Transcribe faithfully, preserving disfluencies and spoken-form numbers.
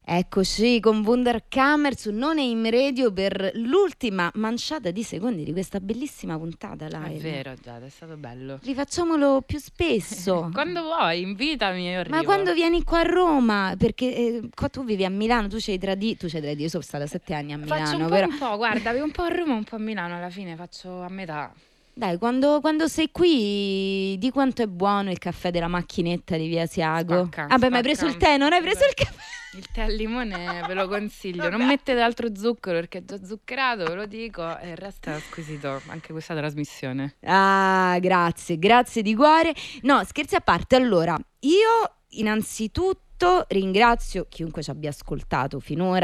Eccoci con Wunderkammer su Non Aim Radio per l'ultima manciata di secondi di questa bellissima puntata live. È vero, Giada, è stato bello. Rifacciamolo più spesso. Quando vuoi, invitami, io arrivo. Ma quando vieni qua a Roma? Perché eh, qua tu vivi a Milano, tu ci hai tradito, tu ci hai tradito, io sono stata sette anni a Milano. Faccio un po' però... un po', guarda, un po' a Roma, un po' a Milano, alla fine faccio a metà. Dai, quando, quando sei qui, di quanto è buono il caffè della macchinetta di Via Asiago. Spacca, Vabbè, ma hai spacca. preso il tè, non hai preso il caffè? Il tè al limone ve lo consiglio, non mettete altro zucchero perché è già zuccherato, ve lo dico, e il resto è squisito, anche questa trasmissione. Ah, grazie, grazie di cuore. No, scherzi a parte, allora, io innanzitutto ringrazio chiunque ci abbia ascoltato finora.